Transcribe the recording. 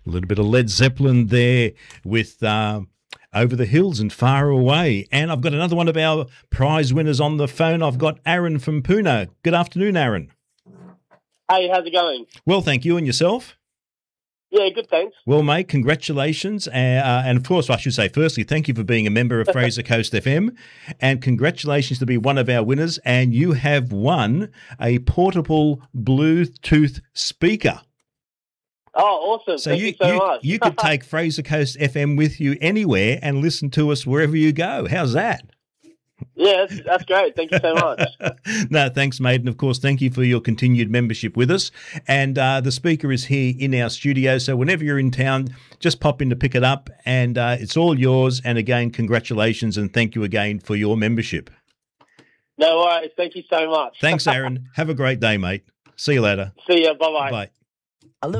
A little bit of Led Zeppelin there with Over the Hills and Far Away. And I've got another one of our prize winners on the phone. I've got Aaron from Puna. Good afternoon, Aaron. Hey, how's it going? Well, thank you. And yourself? Yeah, good, thanks. Well, mate, congratulations. And of course, I should say, firstly, thank you for being a member of Fraser Coast FM. And congratulations to be one of our winners. And you have won a portable Bluetooth speaker. Oh, awesome. So Thank you so much. you could take Fraser Coast FM with you anywhere and listen to us wherever you go. How's that? Yeah, that's great. Thank you so much. No, thanks, mate. And, of course, thank you for your continued membership with us. And the speaker is here in our studio, so whenever you're in town, just pop in to pick it up, and it's all yours. And, again, congratulations, and thank you again for your membership. No worries. Thank you so much. Thanks, Aaron. Have a great day, mate. See you later. See ya. Bye-bye. Bye.